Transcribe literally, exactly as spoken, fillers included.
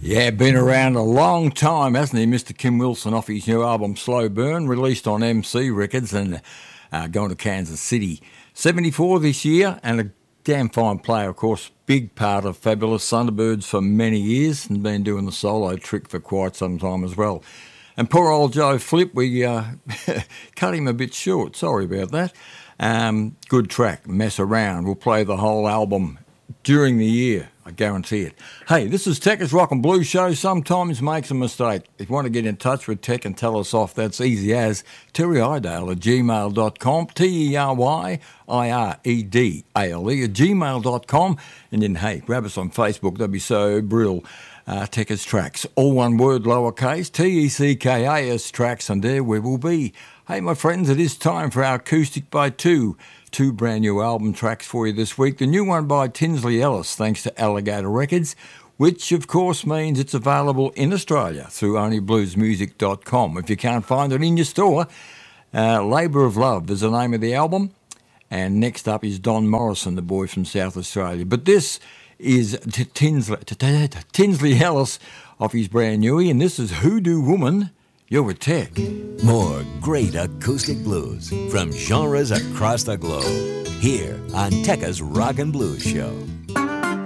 Yeah, been around a long time, hasn't he, Mister Kim Wilson, off his new album Slow Burn, released on M C Records and uh, going to Kansas City. seventy-four this year, and a damn fine player, of course. Big part of Fabulous Thunderbirds for many years, and been doing the solo trick for quite some time as well. And poor old Joe Flip, we uh, cut him a bit short. Sorry about that. Um, good track, Mess Around. We'll play the whole album during the year, I guarantee it. Hey, this is Tekka's Rock and Blues Show. Sometimes makes a mistake. If you want to get in touch with Tech and tell us off, that's easy as Terry Idale at gmail dot com, T E R Y I R E D A L E at gmail dot com. And then, hey, grab us on Facebook. That'd be so brill. Uh, Tekka's Tracks, all one word, lowercase, T E C K A S Tracks, and there we will be. Hey, my friends, it is time for our Acoustic by Two. Two brand new album tracks for you this week. The new one by Tinsley Ellis, thanks to Alligator Records, which of course means it's available in Australia through only blues music dot com. If you can't find it in your store, uh, Labour of Love is the name of the album. And next up is Don Morrison, the boy from South Australia. But this is T- Tinsley, T- T- Tinsley Ellis off his brand newie, and this is Hoodoo Woman. You're with Tech. More great acoustic blues from genres across the globe, here on Tekka's Rock and Blues Show.